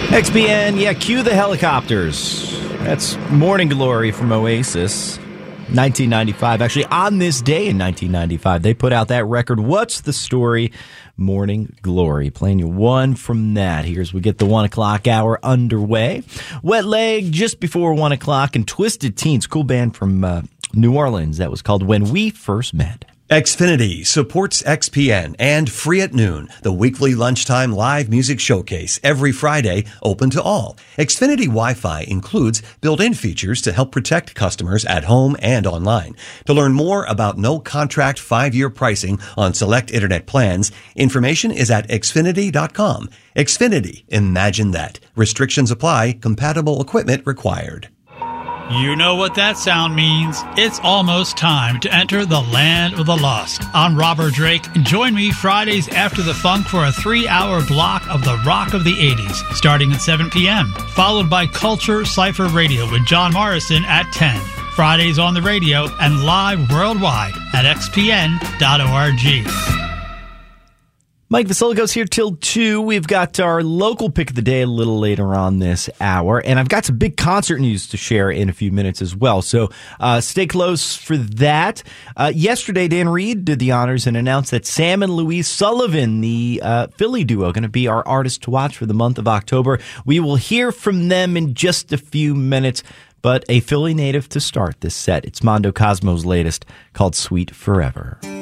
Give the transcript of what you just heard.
XPN, yeah, cue the helicopters. That's Morning Glory from Oasis. 1995. Actually, on this day in 1995, they put out that record. What's the Story? Morning Glory. Playing you one from that. Here's we get the 1 o'clock hour underway. Wet Leg just before 1 o'clock, and Twisted Teens, cool band from New Orleans. That was called When We First Met. Xfinity supports XPN and Free at Noon, the weekly lunchtime live music showcase every Friday, open to all. Xfinity Wi-Fi includes built-in features to help protect customers at home and online. To learn more about no contract 5-year pricing on select internet plans, information is at Xfinity.com. Xfinity, imagine that. Restrictions apply. Compatible equipment required. You know what that sound means. It's almost time to enter the land of the lost. I'm Robert Drake. Join me Fridays after the funk for a 3-hour block of the rock of the 80s, starting at 7 p.m., followed by Culture Cypher Radio with John Morrison at 10. Fridays on the radio and live worldwide at xpn.org. Mike Vasiliko's here till 2. We've got our local pick of the day a little later on this hour, and I've got some big concert news to share in a few minutes as well, so stay close for that. Yesterday, Dan Reed did the honors and announced that Sam and Louise Sullivan, the Philly duo, are going to be our artists to watch for the month of October. We will hear from them in just a few minutes, but a Philly native to start this set. It's Mondo Cosmo's latest, called Sweet Forever.